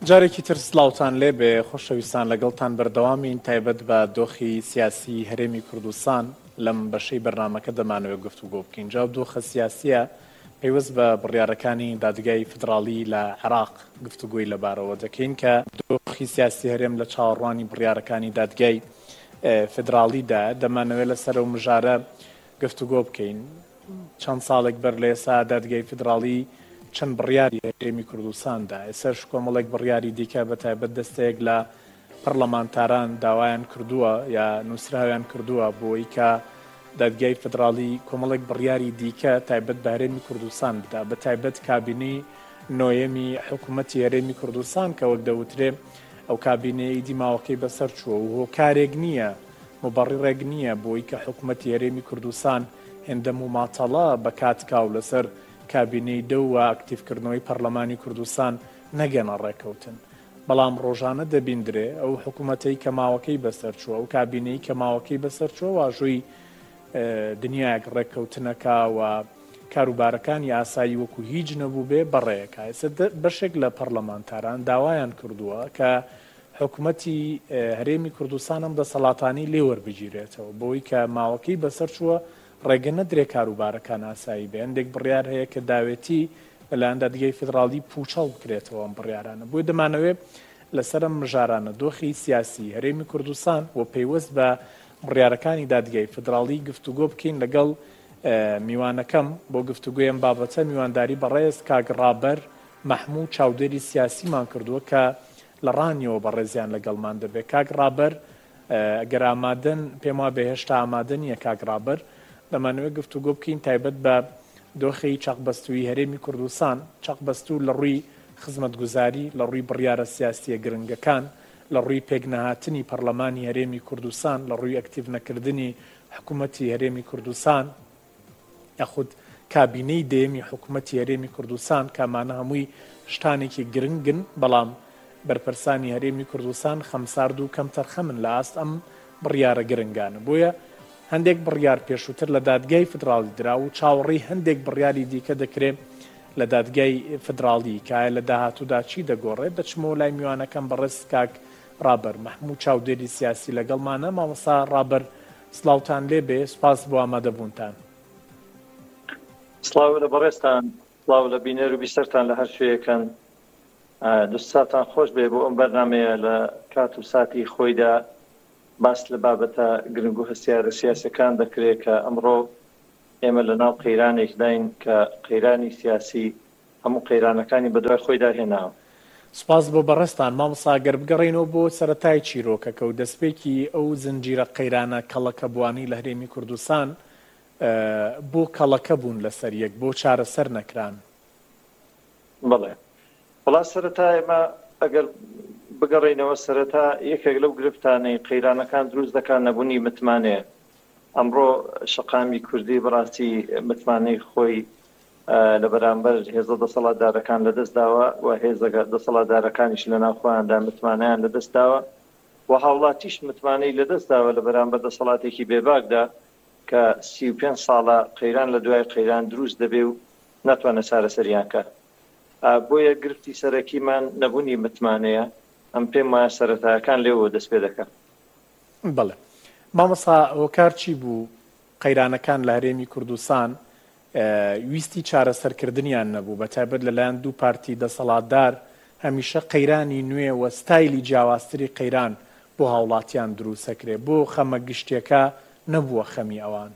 جارێکی تر سلااوان لێ بێ خۆشەویستان لەگەڵتان بەردەوامین تایبەت بە دۆخی سیاسی هەرێمی کوردستان لەم بەشەی بەرنامەکە دەمانەوێت گفتوگۆ بکەین. جا دۆخە سیاسیە پێوەست بە بڕیارەکانی دادگای فدرالی لە عێراق گفتوگۆی لەبارەوە دەکەین کە دۆخی سیاسی هەرێم لە چاوەڕوانی بڕیارەکانی دادگای فدرالیدا دەمانەوێت لەسەر و مژارە گفتوگۆ بکەین. چەند ساڵێک بەر لە ئێستا دادگای فدرالی چەند بڕیاری هەرێمی کوردستاندا ئێسەش کۆمەڵێک بڕیاری دیکە بە تایبەت دەستەیەک لە پەرلەمانتاران داوایان کردووە یا نووسراویان کردووە بۆی کە دادگای فدرالی کۆمەڵێک بڕیاری دیکە تایبەت بە هەرێمی کوردستان بدا بە تایبەت کابینەی نۆیەمی حکوومەتی هەرێمی کوردستان کە وەک دەوترێ ئەو کابینەی دیماوەکەی بەسەر چووە و هۆکارێک نییە مبەڕیڕێک نییە بۆی کە حکوومەتی هەرێمی کوردستان هێندە مماتەڵە بە کاتکاو لەسەر کابینەی دە و ئاکتیڤکردنەوەی پەرلەمانی کوردستان نەگەنە ڕێکەوتن. بەڵام ڕۆژانە دەبیندرێ ئەو حکوومەتەی کە ماوەکەی بەسەرچووە ئەو کابینەی کە ماوەکەی بەسەرچووە واژووی دنیایەک ڕێککەوتنەکە و کاروبارەکانی ئاسایی وەکو هیچ نەبوو بێ بەڕێیەکە. ئێستا بەشێک لە پەرلەمانتاران داوایان کردووە کە حکوومەتی هەرێمی کوردستان ئەم دەسەڵاتانی لێ وەربگیرێتەوە بۆی کە ماوەکەی بەسەرچووە ڕێگە نەدرێ کاروبارەکان ئاسایی بێ. هەندێک بڕیار هەیە کە داوێتی لەلایەن دادگای فدرالی پوچەڵ بکرێتەوە ئەم بڕیارانە. بۆی دەمانەوێت لەسەر ئەم مژارانە دۆخی سیاسی هەرێمی کوردستان و پەیوەست بە بڕیارەکانی دادگای فدرالی گفتوگۆ بکەین لەگەڵ میوانەکەم بۆ گفتوگوی ئەم بابەتە میوانداری بەڕێز کاک ڕابەر مەحموود چاودێری سیاسیمان کردووە کە لە ڕانیەوە بەڕێزیان لەگەڵمان دەبێت. کاک ڕابەر ئەگەر ئامادەن پێم وابێ هێشتا ئامادە نییە کاک ڕابەر دەمانەوێت گفتوگۆ بکەین تایبەت بە دۆخی چاقبەستووی هەرێمی کوردستان چاقبەستوو لە ڕووی خزمەتگوزاری لە ڕووی بڕیارە سیاسیە گرنگەکان لە ڕووی پێکنەهاتنی پەرلەمانی هەرێمی کوردستان لە ڕووی ئەکتیڤ نەکردنی حکوومەتی هەرێمی کوردستان یاخود کابینەی دێمی حکوومەتی هەرێمی کوردستان کامانە هەمووی شتانێکی گرنگن بەڵام بەرپرسانی هەرێمی کوردستان خەمسارد و کەم تەرخەمن لە ئاست ئەم بڕیارە گرنگانە. بۆیە هەندێک بڕیار پێشووتر لە دادگای فدرالی درا و چاوەڕێی هەندێک بڕیاری دیکە دەکرێت لە دادگای فدرالی کایە لە داهاتوودا چی دەگۆڕێت دەچمەوە لای میوانەکەم بەڕێز کاک ڕابەر مەحموود چاودێری سیاسی لەگەڵمانە. مامۆستا ڕابەر سلااوتان لێ بێ سوپاس بۆ ئامادەبوونتان. سڵاو لە بەڕێستان سڵاو لە بینەر و بیسەرتان لە هەر شوەیەکەن دوستاتان خۆش بێ بۆ ئەم بەرنامەیە لە کات و ساتی خۆیدا باس لە بابەتە گرنگ و هەستیارە سیاسەکان دەکرێت کە ئەمڕۆ ئێمە لە ناو قەیرانێک داین کە قەیرانی سیاسی هەموو قەیرانەکانی بەدوای خۆیدا هێناوە. سپاس بۆ بەڕێستان. مامۆستا گەر بگەڕێنەوە بۆ سەرەتای چیرۆکەکە و دەستپێکی ئەو زنجیرە قەیرانە کەڵەکە بوانی لە هەرێمی کوردستان بۆ کەڵەکە بوون لەسەر یەک بۆ چارەسەر نەکران. بەڵێ وڵا سەرەتا ئێمە ئەگەر بگەڕێنەوە سەرەتا یەکێک لەو گرفتانەی قەیرانەکان دروست دەکات نەبوونی متمانەیە. ئەمڕۆ شەقامی کوردی بەڕاستی متمانەی خۆی لە بەرامبەر هێزە دەسەڵاتدارەکان لەدەست داوە و هێزە دەسەڵاتدارەکانیش لە ناوخۆیاندا متمانەیان لەدەست داوە و هاوڵاتیش متمانەی لەدەست داوە لە بەرامبەر دەسەڵاتێکی بێباکدا کە 35 ساڵە قەیران لە دوای قەیران دروست دەبێ و ناتوانە چارەسەریان کە. بۆیە گرفتی سەرەکیمان نەبوونی متمانەیە ئەم پێم وایە سەرەتایەکان لێوە دەست پێ دەکەن. بەڵێ مامۆستا هۆکار چی بوو قەیرانەکان لە هەرێمی کوردستان ویستی چارەسەرکردنیان نەبوو بە تایبەت لەلایەن دوو پارتی دەسەڵاتدار هەمیشە قەیرانی نوێ و ستایلی جیاوازتری قەیران بۆ هاوڵاتیان دروستەکرێ بۆ خەمە گشتێکە نەبووە خەمی ئەوان.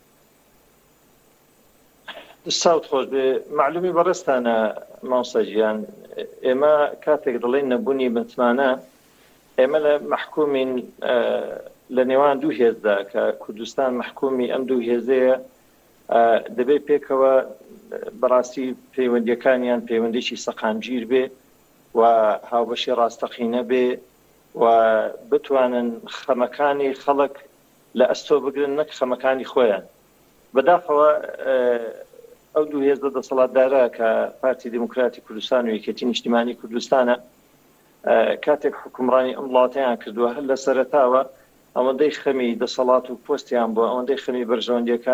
ساوت خۆش بێ معلومی بەڕێستانە مامۆستاجیان ئێمە کاتێک دەڵێن نەبوونی متمانە ئێمە لە محکومین لە نێوان دوو هێزدا کە کوردستان محکومی ئەم دوو هێزەیە دەبێت پێکەوە بەڕاستی پەیوەندیەکانیان پەیوەندێکی سەقامگیر بێ و هاوبەشی ڕاستەقینە بێ و بتوانن خەمەکانی خەڵک لە ئەستۆ بگرن نەک خەمەکانی خۆیان. بەداخەوە ئەو دوو هێزە دەسەڵاتدارە کە پارتی دموکراتی کوردستان و یەکێتی نیشتیمانی کوردستانە کاتێک حکومڕانی ئەم وڵاتەیان کردووە هەر لە سەرەتاوە ئەوەندەی خەمی دەسەڵات و پۆستیان بووە ئەوەندەی خەمی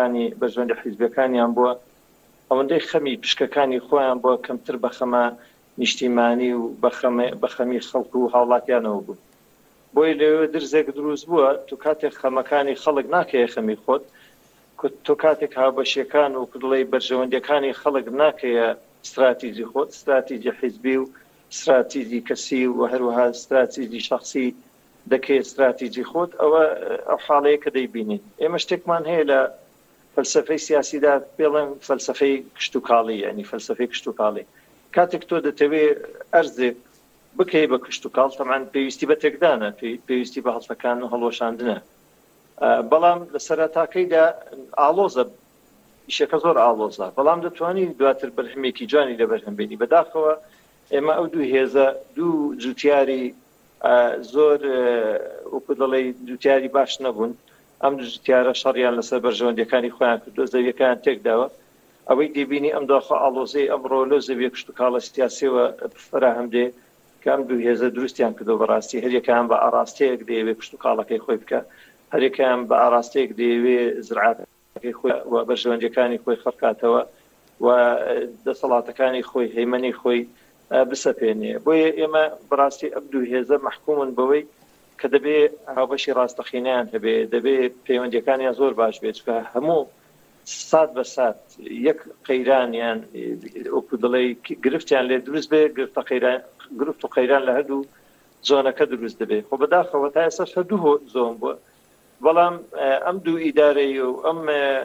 بەرژەوەندی حیزبەکانیان بووە ئەوەندەی خەمی پشکەکانی خۆیان بووە کەمتر بە خەمە نیشتیمانی و بەخەمی خەڵک و هاوڵاتیانەوە بوو بۆی لەوێ درزێک دروست بووە تو کاتێک خەمەکانی خەڵک ناکەیە خەمی خۆت تۆ کاتێک هاوبەشیەکان و دڵی بەرژەوەندەکانی خەڵک ناکەیە استراتیژی خۆت استراتیژی حیزبی و استراتیژی کەسی و هەروەها استراتیژی شخصی دەکەی استراتیژی خۆت ئەوە ئەو حاڵەیە کە دەیبینین ئێمە شتێکمان هەیە لە فەلسفەی سیاسیدا پێڵێن فەلسفەی کشت و کاڵی یعنی فەلسفەی کشت و کاڵی کاتێک تۆ دەتەوێت ئەرزێک بکەی بە کشت و کاڵ تەمان پێویستی بە تێکدانە پێویستی بە هەڵسەکان و هەڵۆشاندنە بەڵام لە سەرەتاکەیدا ئاڵۆزە ئیشەکە زۆر ئاڵۆزە بەڵام دەتوانی دواتر بەرهەمێکی جوانی لە بەرهەمبێنی بەداخەوە ئێمە ئەو دوو هێزە دوو جوتیاری زۆر وەکو دەڵێ جوتیاری باش نەبوون ئەم دوو جوتیارە شەڕیان لەسەر بەرژەوەندەکانی خۆیان کردووە زەویەکان تێکداوە ئەوەی دەبینی ئەم داخە ئاڵۆزەی ئەمڕۆ لەو زەویە کشت و کاڵە سیاسیەوە فراهم دێ کە ئەم دوو هێزە دروستیان کردو بەڕاستی هەریەکان بە ئاراستەیەک دەیەوێت کشت و کاڵەکەی خۆی بکە هەریەکان بە ئاراستەیەک دەیەوێت زراعەتەکەی خۆی و بەرژەوەندەکانی خۆی خەڵکاتەوە و دەسەڵاتەکانی خۆی هەیمەنی خۆی بسەپێنێ بۆیە ئێمە بەڕاستی ئەم دوو هێزە محکومن بەوەی کە دەبێ هاوبەشی ڕاستەقینەیان هەبێ دەبێ پەیوەندیەکانیان زۆر باش بێت کە هەموو سات بە سات یەک قەیرانیان وەکو دڵێ گرفتیان لێ دروست بێ گرفت و قەیران لە هەردوو زۆنەکە دروست دەبێت خۆ بەداخەوە تا ئێستا هەردوو زۆن بووە بەڵام ئەم دوو ئیدارەی و ئەم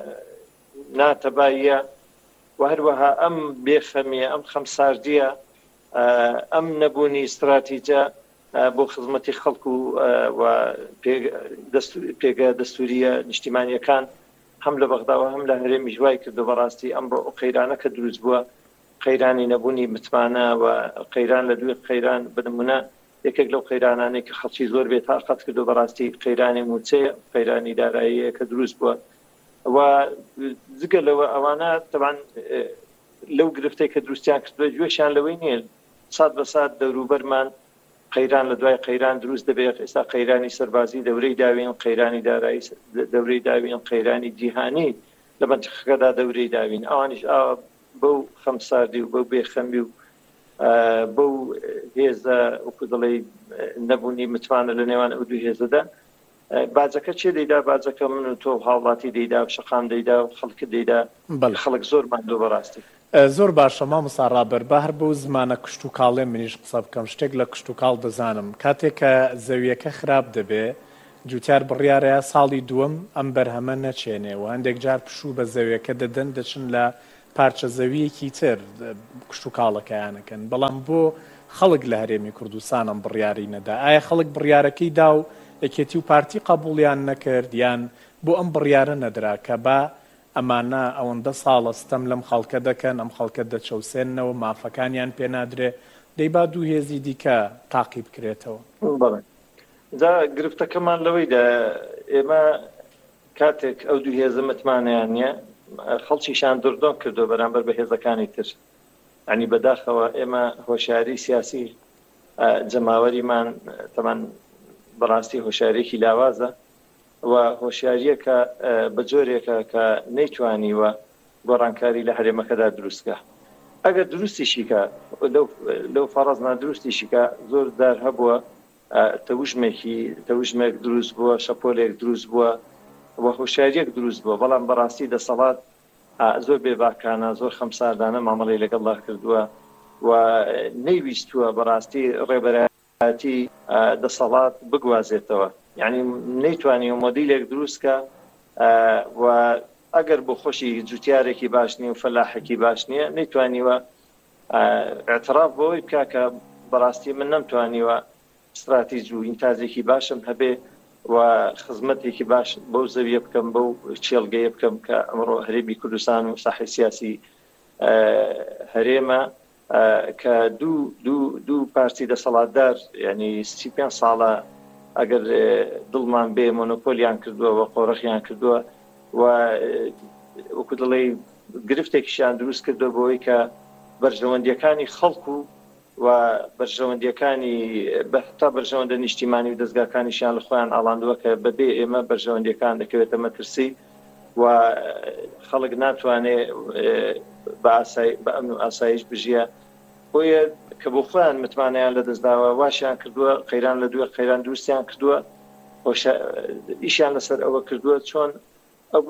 ناتەباییە و هەروەها ئەم بێخەمیە ئەم خەمساردیە ئەم نەبوونی استراتیجە بۆ خزمەتی خەڵک و پێگە دەستوریە نیشتیمانیەکان هەم لە بەغداوە هەم لە هەرێمی ژوای کردو بەڕاستی ئەمڕۆ قەیرانە کە دروست بووە قەیرانی نەبوونی متمانە و قەیران لە دوێ قەیران بنمونە یەکێک لەو قەیرانانەی کە خەڵکی زۆر بێت تاقەت کردو بەڕاستی قەیرانی موچەیە قەیرانی داراییە کە دروست بووە و جگە لەوە ئەوانە تەبان لەو گرفتەی کە دروستیان کردووە گوێشیان لەوەی نییە سات بە سات دەوروبەرمان قەیران لە دوای قەیران دروست دەبێت ئێستا قەیرانی سەربازی دەورەی داوین قەیرانی دارایی دەورەی داوین قەیرانی جیهانی لە منتیقەکەدا دەورەی داوین ئەوانیش بەو خەمساردی و بەو بێخەمی و بەو هێزە وەکو دڵێ نەبوونی متمانە لە نێوان ئەو دوو هێزەدا باجەکە چێ دەیدا باجەکە من و تۆ هاوڵاتی دەیدا و شەقام دەیدا و خەڵک دەیدا خەڵک زۆر ماندوو بەڕاستی زۆر باشە مامۆستا ڕابەر بە هەر بەو زمانە کشت و کاڵێ منیش قسە بکەم شتێک لە کشت و کاڵ دەزانم کاتێک کە زەویەکە خراپ دەبێ جوتیار بڕیارەیە ساڵی دووەم ئەم بەرهەمە نەچێنێ و هەندێک جار پشوو بە زەویەکە دەدەن دەچن لە پارچە زەویەکی تر کشت و کاڵەکەیانەکەن بەڵام بۆ خەڵک لە هەرێمی کوردستانم بڕیاری نەدا ئایا خەڵک بڕیارەکەی دا و یەکێتی و پارتی قبوڵیان نەکرد یان بۆ ئەم بڕیارە نەدرا کە بە ئەمانە ئەوەندە ساڵە ستەم لەم خەڵکە دەکەن ئەم خەڵکە دەچەوسێنەوە مافەکانیان پێنادرێ دەیبا دوو هێزی دیکە تاقی بکرێتەوە جا گرفتەکەمان لەوەیدا ئێمە کاتێک ئەو دوو هێزە متمانیان نیە خەڵکیشان دردۆن کردو بەرامبەر بە هێزەکانی تر ینی بەداخەوە ئێمە هۆشیاری سیاسی جەماوەریمان تەمان بەڕاستی هۆشیارێکی لاوازە و هۆشیاریەکە بە جۆرێکە کە نەیتوانیوە گۆڕانکاری لە هەرێمەکەدا دروستکە ئەگەر دروستیشیکە لەو فەڕەز نادروستیشیکە زۆر دار هەبووە تەوژمێک دروست بووە شەپۆلێک دروست بووە و هۆشیاریەک دروست بووە بەڵام بەڕاستی دەسەڵات زۆر بێباکانە زۆر خەمساردانە مامەڵی لەگەڵ کردووە و نەیویستووە بەڕاستی ڕێبەرایەتی دەسەڵات بگوازێتەوە یعنی نەیتوانی مۆدیلێک دروستکە و ئەگەر بۆ خۆشی جوتیارێکی باش نیە و فەلاحێکی باش نییە نەیتوانیوە اعتراف بۆی بکە کە بەڕاستی من نەمتوانیوە استراتیژی و ئینتاجێکی باشم هەبێ و خزمەتێکی باش بەو زەویە بکەم بەو چێڵگەیە بکەم کە ئەمڕۆ هەرێمی کوردستان و ساحەی سیاسی هەرێمە کە دوو پارتی دەسەڵاتدار ینی 35 ساڵە ئەگەر دڵمان بێ مۆنۆپۆلیان کردووە و قۆڕەخیان کردووە و وەکو دڵێ گرفتێکیشیان دروست کردووە بۆی کە بەرژەوەندیەکانی خەڵکو و بەرژەوەندیەکانی بەتا بەرژەوەندە نیشتیمانی و دەستگاکانیشیان لە خۆیان ئاڵاندووە کە بەبێ ئێمە بەرژەوەندیەکان دەکەوێتە مەترسی و خەڵک ناتوانێت بە ئەمن و ئاسایش بژیە بۆیە کە بۆ خۆیان متمانەیان لە دەستداوە واشیان کردووە قەیران لە دوێ قەیران دروستیان کردووە ئیشیان لەسەر ئەوە کردووە چۆن ئەو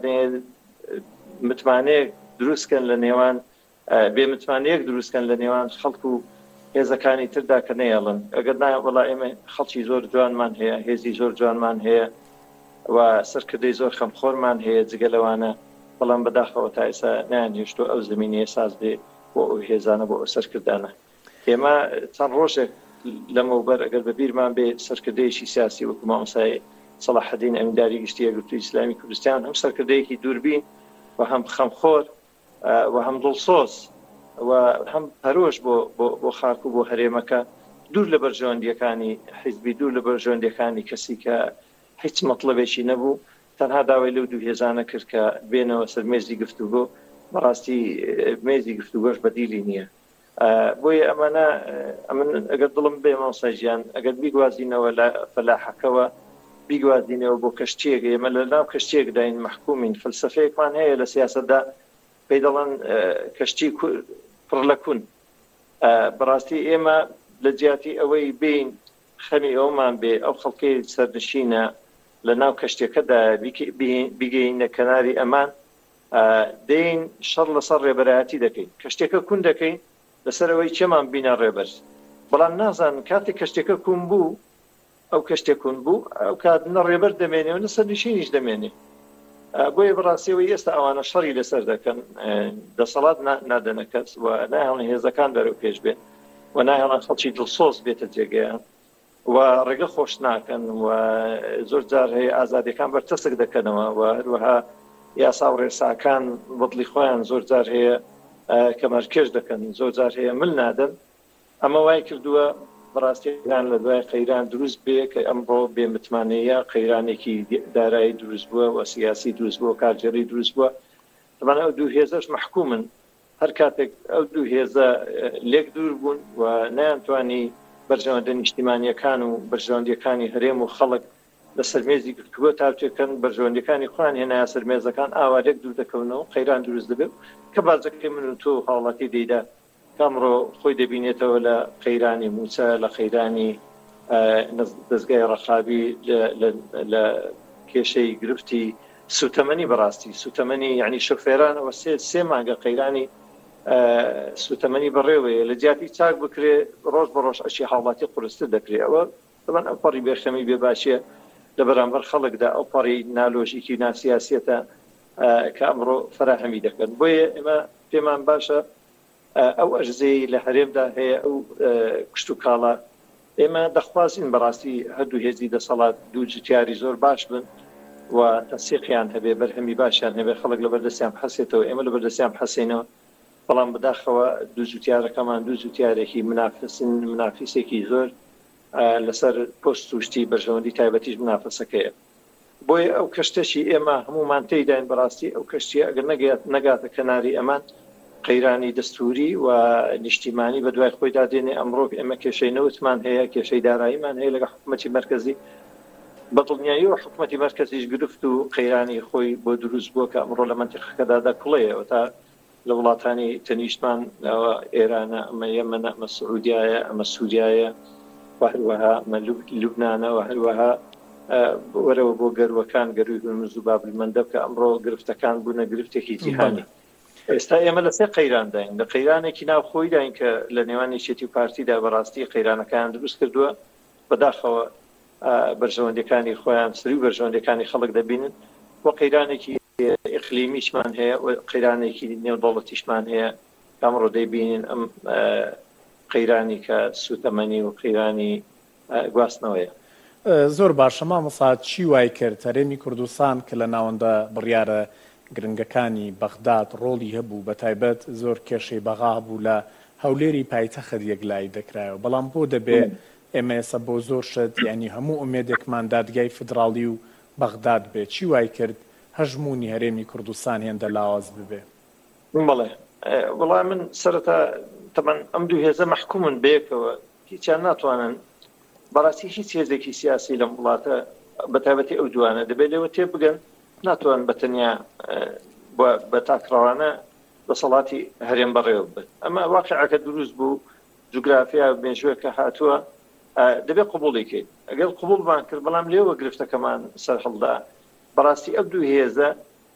متمانەیەک دروستکەن لە نێوان بێ متمانەیەک دروستکەن لە نێوان خەڵک و هێزەکانی تردا کە نەیەڵن ئەگەر نایە وەڵا ئێمە خەڵکی زۆر جوانمان هەیە هێزی زۆر جوانمان هەیە و سەرکردەی زۆر خەمخۆرمان هەیە جگە لەوانە بەڵام بەداخەوە تا ئێستا نایانهێشتووە ئەو زمینەیە ساز بێ بۆ ئەو هێزانە بۆ ئەو سەرکردانە ئێمە چەند ڕۆژێک لەمەوبەر ئەگەر بەبیرمان بێ سەرکردەیەکی سیاسی وەکو مامۆستای سەلاحەدین ئەمینداری گشتی یەکگرتووی ئیسلامی کوردستان هەم سەرکردەیەکی دووربین و هەم خەمخۆر و هەم دڵسۆز و هەم پەرۆش بۆ خاک و بۆ هەرێمەکە دوور لە بەرژەوەندیەکانی حیزبی دوور لە بەرژەوەندیەکانی کەسی کە هیچ مەطلبێکی نەبوو تەنها داوای لەو دوو هێزانە کرد کە بێنەوە سەر مێزی گفتوگۆ بەڕاستی مێزی گفتوگۆش بەدیلی نییە بۆیە ئەمانە ئەمن ئەگەر دڵم بێ مامۆستاژیان ئەگەر بیگوازینەوە لە فەلاحەکەوە بیگوازینەوە بۆ کەشتێک ئێمە لە ناو کەشتێک داین محکومین فەلسەفەیەکمان هەیە لە سیاسەتدا پێی دەڵێن کەشتی پڕ لە کون بەڕاستی ئێمە لە جیاتی ئەوەی بین خەمی ئەومان بێ ئەو خەڵکەی سەرنشینە لە ناو کەشتێکەدا بیگەینە کەناری ئەمان دەین شەڕ لەسەر ڕێبەرایەتی دەکەین کەشتێکە کون دەکەین لەسەرەوەی چێمان بینە ڕێبەر بەڵام نازان کاتێک کەشتێکە کون بوو ئەو کەشتێک کون بوو ئەو کات نە ڕێبەر دەمێنێ و نە سەرنشینیش دەمێنێ بۆیە بەڕاستیەوەی ئێستا ئەوانە شەڕی لەسەر دەکەن دەسەڵات نادەنە کەس و ناهێڵن هێزەکان دەرەو پێش بێن و ناهێڵن خەڵکی دڵسۆز بێتە جێگەیان و ڕێگە خۆش ناکەن و زۆر جار هەیە ئازادیەکان بەرتەسک دەکەنەوە و هەروەها یاسا و ڕێساکان بەدڵی خۆیان زۆر جار هەیە کە مەرکێش دەکەن زۆر جار هەیە مل نادەن ئەمە وای کردووە بەڕاستیان لە دوای قەیران دروست بێ کە ئەمڕۆ بێمتمانەیە قەیرانێکی دارایی دروست بووە و سیاسی دروست بووە کارجێڕی دروست بووە دەبانە ئەو دوو هێزەش محکومن هەر کاتێک ئەو دوو هێزە لێک دوور بوون و نەیانتوانی بەرژەوەندە نیشتیمانیەکان و بەرژەوەندیەکانی هەرێم و خەڵک لە سەرمێزی گفتوگۆ تاوتێکەکەن بەرژەوەندیەکانی خۆیان هێنایە سەرمێزەکان ئاوارێک دوور دەکەونەوە قەیران دروست دەبێت کە بازەکەی من و تۆ حاڵەتی دەیدا کامڕۆ خۆی دەبینێتەوە لە قەیرانی موچە لە قەیرانی دەستگای ڕەخابی لە کێشەی گرفتی سوتەمەنی بەڕاستی سوتەمەنی یعنی شوفێرانەوە سێ مانگە قەیرانی سوتەمەنی بەڕێوەیە لە جیاتی چاک بکرێ ڕۆژ بە ڕۆژ ئەشی حاڵاتی قورستر دەکرێت ئەوە دەبەن ئەو پەڕی بێخەمی بێ باشیە لە بەرامبەر خەڵکدا ئەو پەڕی نالۆژیکی ناسیاسیەتە کە ئەمڕۆ فراهەمی دەکەن بۆیە ئێمە پێمان باشە ئەو ئەژزەی لە هەرێمدا هەیە ئەو کشت و کاڵە ئێمە دەخوازین بەڕاستی هەردوو هێزی دەسەڵات دوو جوتیاری زۆر باش بن و تەسیقیان هەبێ بەرهەمی باشیان هەبێ خەڵک لە بەردەستیان حەسێتەوە ئێمە لە بەردەستیان حەسێنەوە بەڵام بەداخەوە دوو جوتیارەکەمان دوو جوتیارێکی منافسێکی زۆر لەسەر پۆست توشتی بەرژەوەندی تایبەتیش منافسەکەیە بۆیە ئەو کەشتەشی ئێمە هەمومان تێیداین بەڕاستی ئەو کەشتیە ئەگەر نەگاتە کەناری ئەمان قەیرانی دەستوری و نیشتیمانی بە دوای خۆی دادێنێ ئەمڕۆ ئێمە کێشەی نەوتمان هەیە کێشەی داراییمان هەیە لەگە حکوومەتی مرکزی بەدڵنیایی و حکوومەتی مرکزیش گرفت و قەیرانی خۆی بۆ دروست بووە کە ئەمڕۆ لە منتیقەکەدا دەکوڵەیە تا لە وڵاتانی تەنیشتمان ئێرانە ئەمە یەمەنە ئەمە سعودایە ئەمە سووریایە و هەروەها لوبنانە و هەروەها وەرەوە بۆ گەروەکان گەروی هورمز و بابلمەندەب کە ئەمڕۆ گرفتەکان بوونە گرفتێکی جیهانی ئێستا ئێمە لەسێ قەیران داین لە قەیرانێکی ناو خۆی داین کە لە نێوانی شێتی پارتیدا بەڕاستی قەیرانەکان دروست کردووە بەداخەوە بەرژەوەندەکانی خۆیان سری و بەرژەوەندەکانی خەڵک دەبینن و قەیرانێکی ئیقلیمیشمان هەیە و قەیرانێکی نێودەوڵەتیشمان هەیە ئەمڕۆ دەیبینین ئەم قەیرانی کە سوتەمەنی و قەیرانی گواستنەوەیە زۆر باشە مامۆستا چی وای کرد هەرێمی کوردستان کە لە ناوەندە بڕیارە گرنگەکانی بەغداد ڕۆڵی هەبوو بە تایبەت زۆر کێشەی بەغا بوو لە هەولێری پایتەخت یەکلایی دەکرایەوە بەڵام بۆ دەبێ ئێمە ئێستا بۆ زۆر شت یعنی هەموو ئومێدێکمان دادگای فدراڵی و بەغداد بێت چی وای کرد هەژمونی هەرێمی کوردستان هێندە لاواز ببێ بەڵێ وڵای من سەرەتا تەمان ئەم دوو هێزە محکومن بەیەکەوە هیچیان ناتوانن بەڕاستی هیچ هێزێکی سیاسی لەم وڵاتە بە تایبەتی ئەو دوانە دەبێت لێوە تێبگەن ناتوان بەتەنیا بە تاکڕەوانە دەسەڵاتی هەرێم بەڕێوە بێت ئەمە واقعەکە دروست بوو جوگرافیا بێژوەکە هاتووە دەبێت قبوڵیکەیت ئەگەر قبوڵمان کرد بەڵام لێوە گرفتەکەمان سەر هەڵدا بەڕاستی ئەو دوو هێزە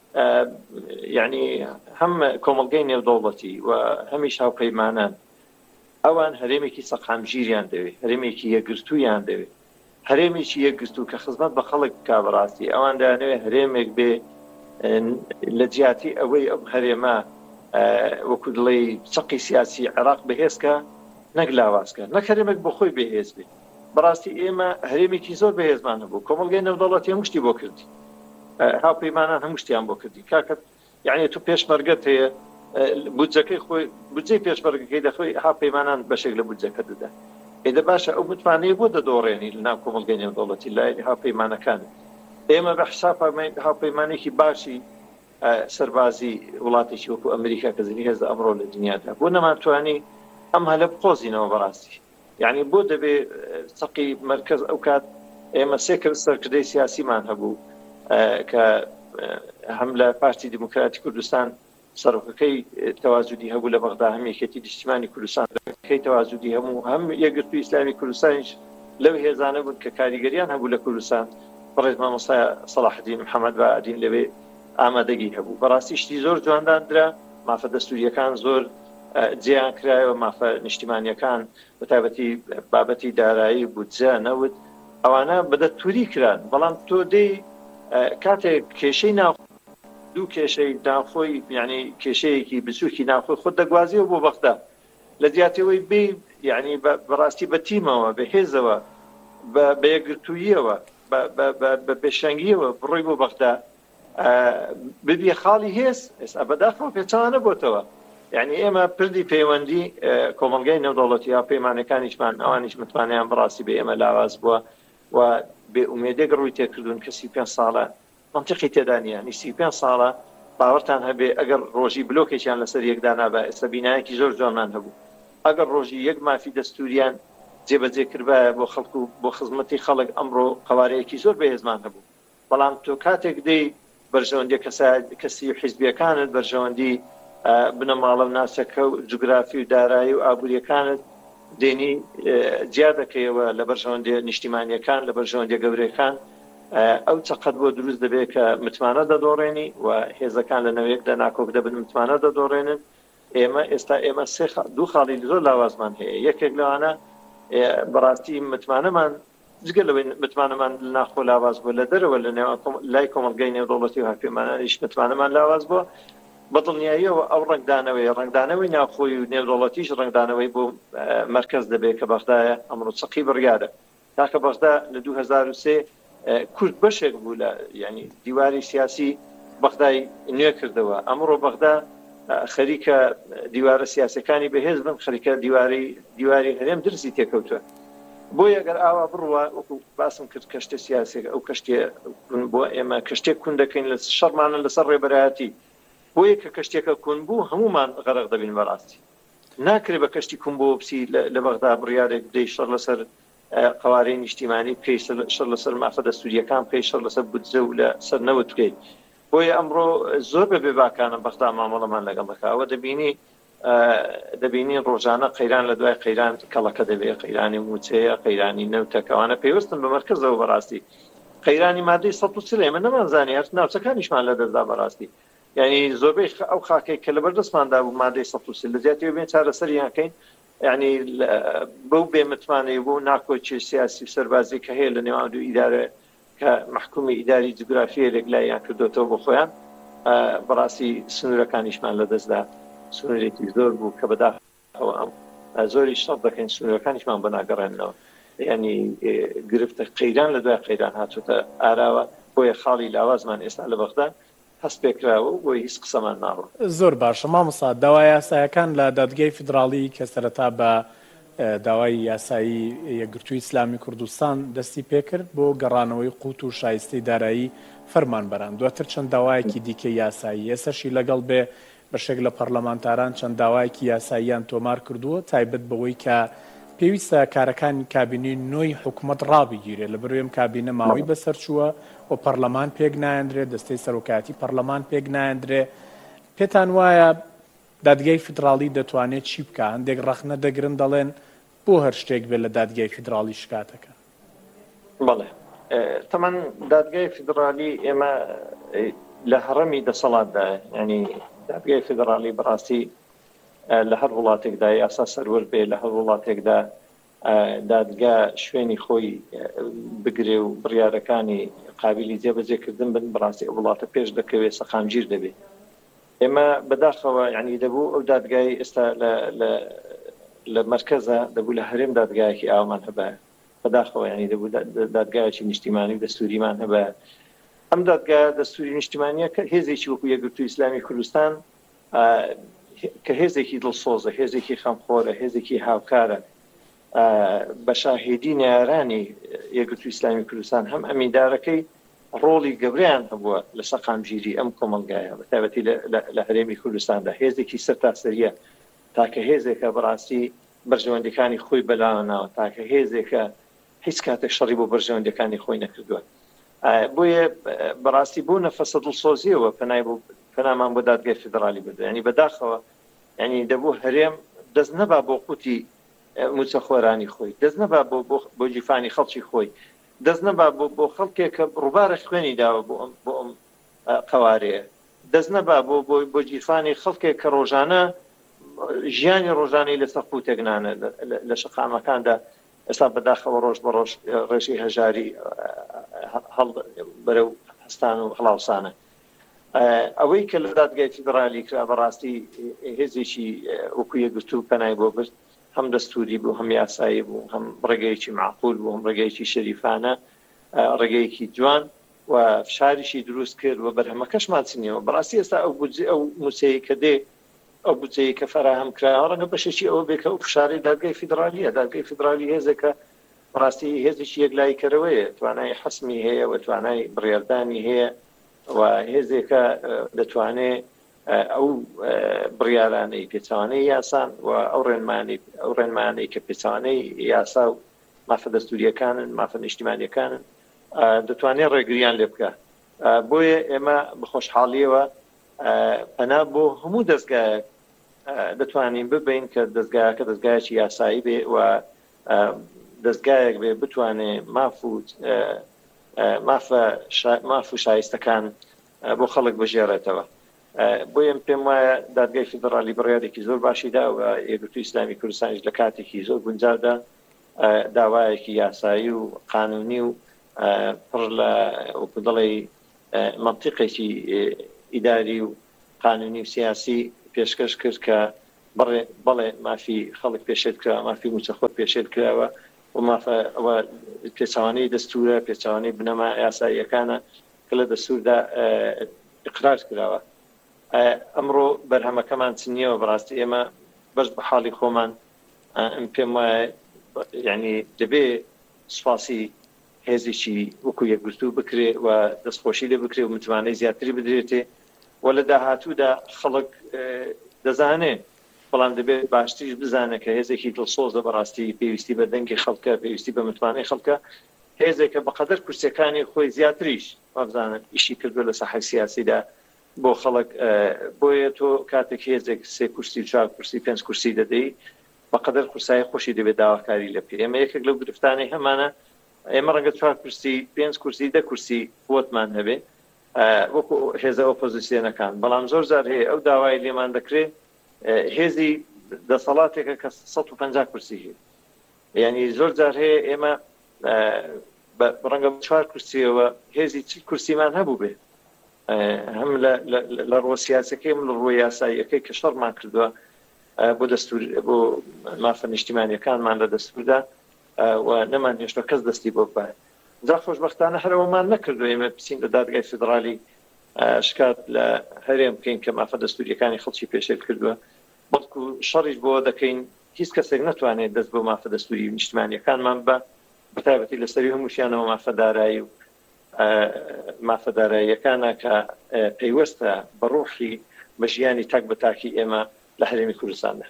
یعنی هەم کۆمەڵگەی نێودەوڵەتی و هەمیش هاوپەیمانان ئەوان هەرێمێکی سەقامگیریان دەوێت هەرێمێکی یەکگرتوویان دەوێت هەرێمێکی یەکگرتوو کە خزمەت بە خەڵک بکا بەڕاستی ئەوان دەیانەوێت هەرێمێک بێ لە جیاتی ئەوەی ئەم هەرێمە وەکو دڵی چەقی سیاسی عێراق بەهێزکە نەک لاوازکە نەک هەرێمێک بۆ خۆی بەهێز بێ بەڕاستی ئێمە هەرێمێکی زۆر بەهێزمان هەبوو کۆمەڵگەی نێودەوڵەتی هەمووشتی بۆ کردی هاوپەیمانان هەمووشتیان بۆ کردی کاکەت یعنی تو پێشمەرگەت هەیە بودجەکەی خۆی بودجەی پێشمەرگەکەی دەخۆی هاوپەیمانان بەشێک لە بودجەکە دەدا ئێدە باشە ئەو متمانەیە بۆ دەدۆڕێنی لە ناو کۆمەڵگەی نێودەوڵەتی لای هاوپەیمانەکان ئێمە بە حساب هاوپەیمانێکی باشی سەربازی وڵاتێکی وەکو ئەمریکا کە زنی هێز ئەمڕۆ لە دنیادا بۆ نەماتوانی ئەم هەلە بقۆزینەوە بەڕاستی یعنی بۆ دەبێ سەقی مرکز ئەو کات ئێمە سێکرد سەرکردەی سیاسیمان هەبوو کە هەم لە پارتی دیموکراتی کوردستان سەرۆکەکەی تەوازودی هەبوو لە بەغدا هەم یەکێتی نیشتیمانی کوردستان کەی تەوازودی هەموو هەم یەکگرتووی ئیسلامی کوردستانیش لەو هێزانە بوون کە کاریگەریان هەبوو لە کوردستان بەڕێز مامۆستا سەلاحدین محەممەد بەعادین لەوێ ئامادەگی هەبوو بەڕاستی شتی زۆر جواندانرا مافە دەستوریەکان زۆر جێیان کرایەوە مافە نیشتیمانیەکان بەتایبەتی بابەتی دارایی بودجە نەوت ئەوانە بەدەستوری کران بەڵام تۆ دەی کاتێک کێشەی دوو کێشەی ناوخۆی یعنی کێشەیەکی بچووکی ناوخۆی خۆت دەگوازیەوە بۆ بەغدا لە جیاتەوەی بێ یعنی بەڕاستی بە تیمەوە بە هێزەوە بە یەکگرتوویەوە بە پێشەنگیەوە بڕۆی بۆ بەغدا ببیە خاڵی هێز ئێستا بەداخەوە پێچانە بۆتەوە یعنی ئێمە پردی پەیوەندی کۆمەڵگەی نێودەوڵەتی یا پەیمانەکانیشمان ئەوانیش متمانیان بەڕاستی بە ئێمە لاواز بووە و بێ ئومێدێک ڕووی تێکردوون کە 35 ساڵە منطقی تێدانیە 35 ساڵە باوەڕتان هەبێ ئەگەر ڕۆژی بلۆکێکیان لەسەر یەکدانا بە ئێستا بینایەکی زۆر جوانمان هەبوو ئەگەر ڕۆژی یەک مافی دەستوریان جێبەجێ کردبایە بۆ خەڵکو بۆ خزمەتی خەڵک ئەمڕۆ قەوارەیەکی زۆر بەهێزمان هەبوو بەڵام تۆ کاتێک دەی بەرژەوەندی کەسی حیزبیەکانت بەرژەوەندی بنەماڵە و ناسەکە و جوگرافی و دارایی و ئابوووریەکانت دێنی جیا دەکەیەوە لە بەرژەوەندی نیشتیمانیەکان لە بەرژەوەندی گەورەکان ئەو چقەت بۆ دروست دەبێت کە متمانە دەدۆڕێنی و هێزەکان لە نەوەیەکدا ناکۆک دەبن متمانە دەدۆڕێنن ئێمە دوو خاڵی زۆر لاوازمان هەیە یەکێک لەوانە بەڕاستی متمانەمان جگە لەوەی متمانەمان ناخۆ لاواز بوو لە دەرەوە لە لای کۆمەڵگەی نێودەوڵەتی و هاوپەیمانانیش متمانەمان لاواز بووە بەدڵنیاییەوە ئەو ڕنگدانەوەی ناوخۆی و نێودەوڵەتیش ڕنگدانەوەی بۆ مرکز دەبێت کە بەغدایە ئەمڕۆ چەقی بڕیادە تاکە بەغدا لە 2003 کورد بەشێک بوو لە ینی دیواری سیاسی بەغدای نوێ کردەوە ئەمڕۆ بەغدا خەریکە دیوارە سیاسەکانی بەهێز بن خەریکە دیواری هەرێم درزی تێکەوتووە بۆ ئەگەر ئاوا بڕوە وەکو باسم کرد کەشتە سیاسێک ئەو کەشتێ بۆ ئێمە کەشتێک کون دەکەین لە شەڕمانە لەسەر ڕێبەرایەتی بۆ یەکە کەشتێکە کون بوو هەمومان غەرق دەبین بەڕاستی ناکرێت بە کەشتی کون بۆ بسی لە بەغدا بڕیارێک بدەی شەڕ لەسەر قوارەی نیشتیمانی بکەی شەڕ لەسەر مافە دەستوریەکان بکەی شەڕ لەسەر بودجە و لە سەر نەوت بکەیت بۆیە ئەمڕۆ زۆر بە بێباکانە بەغدا مامەڵەمان لەگەڵ دەکاوە دەبینی ڕۆژانە قەیران لە دوای قەیران کەڵەکە دەبێت قەیرانی موچەیە قەیرانی نەوتەکەوانە پێوەستن بە مەرکەزەوە بەڕاستی قەیرانی مادەی 130 ئێمە نەمانزانی هەر ناوچەکانیشمان لە دەستدا بەڕاستی یعنی زۆربەی ئەو خاکەی کە لە بەردەستماندا بوو مادەی 130 لە زیاتیەوە بێن چارەسەریانکەین یعنی بەو بێمتمانەی بۆ ناکۆچی سیاسی و سەربازی کە هەیە لە نێوان دوو ئیدارە کە محکومی ئیداری جوگرافیەیەک لایەن کردوتەوە بۆ خۆیان بەڕاستی سنوورەکانیشمان لە دەستدا سنوورێکی زۆر بوو کە بەداخەوە ئەم زۆری شەڕ دەکەین سنوورەکانیشمان بەناگەڕێنەوە ینی گرفتە قەیران لە دوای قەیران هاتووتە ئاراوە بۆیە خاڵی لاوازمان ئێستا لە بەغدا هەست پێکراوە بۆ هیچ قسەمان ناڕۆ زۆر باشە مامۆستا داوای یاسایەکان لە دادگای فیدراڵی کە سەرەتا بە داوای یاسایی یەکگرتووی ئیسلامی کوردستان دەستی پێکرد بۆ گەڕانەوەی قوت و شایستەی دارایی فەرمانبەران دواتر چەند داوایەکی دیکە یاسایی ئێسەشی لەگەڵ بێ بەشێک لە پەرلەمانتاران چەند داوایەکی یاساییان تۆمار کردووە تایبەت بەوەی کە پێویستە کارەکانی کابینەی نوێی حکوومەت ڕابگیرێ لە بەروێم کابینە ماوەی بەسەر چووە و پەرلەمان پێک نایەندرێ دەستەی سەرۆکایەتی پەرلەمان پێک نایەندرێ پێتان وایە دادگای فیدراڵی دەتوانێت چی بکە؟ هەندێک ڕەخنە دەگرن دەڵێن بۆ هەر شتێک بێت لە دادگای فیدراڵی شکاتەکە. بەڵێ تەمان دادگای فیدراڵی ئێمە لە هەڕەمی دەسەڵاتدا، ینی دادگای فیدراڵی بەڕاستی لە هەر وڵاتێکدا یاسا سەروەر بێ، لە هەر وڵاتێکدا دادگا شوێنی خۆی بگرێ و بڕیارەکانی قابلی جێبەجێکردن بن، بەڕاستی ئەو وڵاتە پێش دەکەوێت سەقامگیر دەبێت. ئێمە بەداخەوە ینی دەبوو ئەو دادگای ئێستا لە مەرکەزە دەبوو لە هەرێم دادگایەکی ئاومان هەبە، بەداخەوە ینی دەبوو دادگایەکی نیشتیمانی و دەستوریمان هەبە. ئەم دادگا دەستوری نیشتیمانیە کە هێزێکی وەکو یەکگرتووی ئیسلامی کوردستان کە هێزێکی دڵسۆزە، هێزێکی خەمخۆرە، هێزێکی هاوکارە، بە شاهێدی نارانی یەکگرتووی ئیسلامی کوردستان هەم ئەمیندارەکەی ڕۆڵی گەورەیان هەبووە لە سەقامگیری ئەم کۆمەلگایە، بەتایبەتی لە هەرێمی کوردستاندا هێزێکی سەرتاسەریە، تاکە هێزێکە بەڕاستی بەرژەوەندەکانی خۆی بەلاوەناوە، تاکە هێزێکە هیچ کاتێک شەڕی بۆ بەرژەوەندەکانی خۆی نەکردووە. بۆیە بەڕاستی بۆ نەفەسە دڵسۆزیەوە پەنامان بۆ دادگای فیدراڵی بدە، ینی بەداخەوە ینی دەبوو هەرێم دەست نەبا بۆ قوتی موچەخۆرانی خۆی، دەست نەبا بۆ جیفانی خەڵکی خۆی، دەست نەبا بۆ خەڵکێک کە ڕووبارە خوێنی داوە بۆ ئەم قەوارەیە، دەست نەبا بۆ جیفانی خەڵکێک کە ڕۆژانە ژیانی ڕۆژانەی لەسەر قوتێکنانە لە شەقامەکاندا ئێستا بەداخەوە ڕۆژ بە ڕۆژ ڕێژی هەژاری بەرەو هەستان و هەڵاوسانە. ئەوەی کە لە دادگای فیدراڵی کرا بەڕاستی هێزێکی وەکو یەکگرتوو پەنای بۆ برد، هەم دەستوری بوو، هەم یاسایی بوو، هەم ڕێگەیەکی معقول بوو، هەم ڕێگەیەکی شەریفانە، ڕێگەیەکی جوان و فشاریشی دروست کرد و بەرهەمەکەشمان چنیەوە. بەڕاستی ئێستا ئەو موچەیە کە دێ، ئەو بودجەیە کە فراهم کراوە ڕەنگە بەشێکی ئەوە بێت کە ئەو فشاری دادگای فیدراڵیە. دادگای فیدراڵی هێزێکە بەڕاستی هێزێکی یەکلایکەرەوەیە، توانای حەسمی هەیە و توانای بڕیاردانی هەیە و هێزێکە دەتوانێت ئەو بڕیارانەی پێچوانەی یاسان و ئەو ڕێنمانەی کە پێچوانەی یاسا و مافە دەستوریەکانن، مافە نیشتیمانیەکانن دەتوانێت ڕێگریان لێ بکە. بۆیە ئێمە بەخۆشحاڵیەوە پەنا بۆ هەموو دەستگایەک دەتوانین ببین کە دەستگایەکە دەستگایەکی یاسایی بێ و دەستگایەک بێ بتوانێت ماف و شایستەکان بۆ خەڵک بژێڕێتەوە. بۆیە پێم وایە دادگای فیدراڵی بڕیارێکی زۆر باشیدا و یەکگرتووی ئیسلامی کوردستانیش لە کاتێکی زۆر گونجاودا داوایەکی یاسایی و قانونی و پڕ لە وەکو دەڵێ منطقێکی ئیداری و قانونی و سیاسی پێشکەش کرد کە بەڵێ مافی خەڵک پێشێت کرا، مافی موچەخۆر پێشێت کراوە و مافەوە پێچوانەی دەستورە، پێچوانەی بنەما یاساییەکانە کە لە دەستوردا ئیقرار کراوە. ئەمڕۆ بەرهەمەکەمان چنیەوە بەڕاستی ئێمە بەش بە حاڵی خۆمان پێم وایە یعنی دەبێ سوپاسی هێزێکی وەکو یەکگرتوو بکرێ و دەستخۆشی لێ بکرێ و متوانەی زیاتری بدرێتێ و لە داهاتوودا خەڵک دەزانێت، بەڵام دەبێت باشتریش بزانە کە هێزێکی دڵسۆزە بەڕاستی پێویستی بە دەنگی خەڵکە، پێویستی بە متوانەی خەڵکە، هێزێکە بەقەدەر کورسیەکانی خۆی زیاتریش وابزانن ئیشی کردو لە ساحەی سیاسیدا بۆ خەڵک. بۆیە تۆ کاتێک هێزێک 3 کورسی 4 کورسی 5 کورسی دەدەی بەقەدەر کورسای خۆشی دەبێت داواکاری لە پێ. ئێمە یەکێک لەو گرفتانەی هەمانە، ئێمە ڕەنگە 4 کورسی 5 کورسی 10 کورسی قوتمان هەبێ وەکو هێزە ئۆپۆزیسیۆنەکان، بەڵام زۆر جار هەیە ئەو داوای لێمان دەکرێت هێزی دەسەڵاتێکە کە 150 کورسی هەیە. یعنی زۆر جار هەیە ئێمە ڕەنگە 4 کورسیەوە هێزی 40 کورسیمان هەبوو بێ، هەم لە ڕۆ سیاسەکەی لە ڕۆ یاساییەکەی کە شەڕمان کردووە بۆ دەستور بۆ مافە نیشتیمانیەکانمان لە دەستوردا و نەمان هێشتا کەس دەستی بۆ بە جا خۆشبەختانە هەرەوەمان نەکردو ئێمە بچین لە دادگای فیدراڵی شکات لە هەرێم بکەین کە مافە دەستوریەکانی خەڵکی پێشێت کردووە، بەڵکو شەڕیش بۆ دەکەین هیچ کەسێک نەتوانێت دەست بۆ مافە دەستوری نیشتیمانیەکانمان بە بەتایبەتی لەسەری هەمووشیانەوە مافەدارایی و مافەداراییەکانە کە پەیوەستە بە ڕۆحی بە ژیانی تاک بە تاکی ئێمە لە هەرێمی کوردستاندا.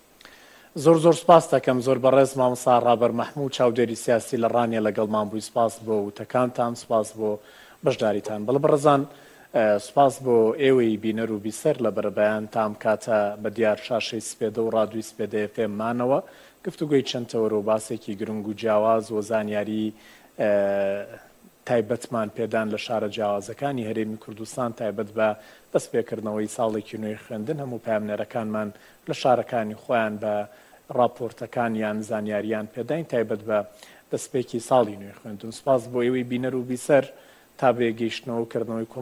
زۆر سپاس دەکەم زۆر بەڕێز مامۆستا ڕابەر مەحموود چاودێری سیاسی لە ڕانیە لەگەڵمان بووی. سپاس بۆ وتەکانتان، سپاس بۆ بەشداریتان. بەڵێ بەڕێزان سوپاس بۆ ئێوەی بینەر و بیسەر لە بەرەبەیان تام کاتە بە دیار شاشەی سپێدە و ڕادوی سپێدەیە پێممانەوە گفتوگوی چەند تەوەرە و باسێکی گرنگ و جیاواز و زانیاری تایبەتمان پێدان لە شارە جیاوازەکانی هەرێمی کوردستان تایبەت بە دەستپێکردنەوەی ساڵێکی نوێی خوێندن هەموو پامنێرەکانمان لە شارەکانی خۆیان بە راپۆرتەکانیان زانیاریان پێداین تایبەت بە دەستپێکی ساڵی نوێی خوێندن. سوپاس بۆ ئێوەی بینەر و بیسەر تا بێگەیشتنەوە کردنەوەی